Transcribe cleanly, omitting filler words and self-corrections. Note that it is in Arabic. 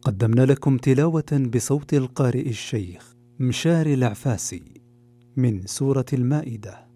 قدمنا لكم تلاوة بصوت القارئ الشيخ مشاري العفاسي من سورة المائدة.